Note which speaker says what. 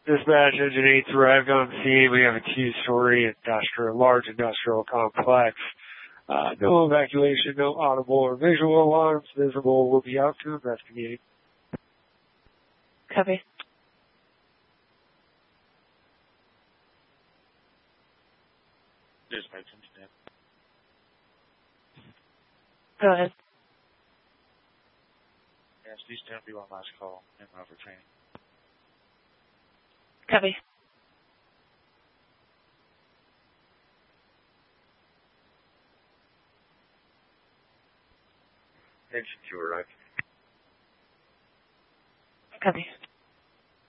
Speaker 1: Dispatch Engine 8 arrived on scene. We have a two-story large industrial complex. No evacuation, no audible or visual alarms visible. We'll be out to investigate.
Speaker 2: Copy.
Speaker 3: Dispatch Engine 8.
Speaker 2: Go ahead.
Speaker 3: Yes, these 10 be on last call and for training.
Speaker 2: Copy.
Speaker 4: Engine 2 arrived.
Speaker 2: Copy.